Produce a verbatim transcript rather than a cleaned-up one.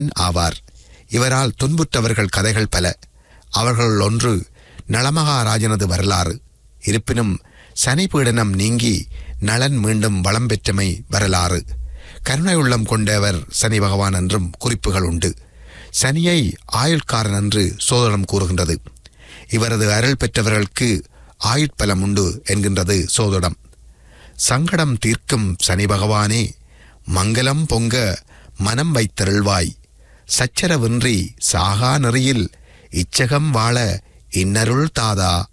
ஆவார். இவரால் துன்புற்றவர்கள் கதைகள் பல. அவர்கள் ஒன்று நளமகாராஜனது வரலாறு. இருப்பினும் சனி பீடனம் நீங்கி நளன் மீண்டும் வளம் பெற்றமை வரலாறு. கருணை உள்ளம் கொண்டவர் சனி பகவான் என்றும் குறிப்புகள் உண்டு. சனியை ஆயுள்காரன் என்று சோதனம் கூறுகின்றது. இவரது அருள் பெற்றவர்களுக்கு ஆயுட்பலம் உண்டு என்கின்றது சோதனம். சங்கடம் தீர்க்கும் சனி பகவானே, மங்களம் பொங்க மனம் வைத்தருள்வாய். சச்சரவின்றி சாகா நெறியில் இச்சகம் வாழ இன்னருள் தாதா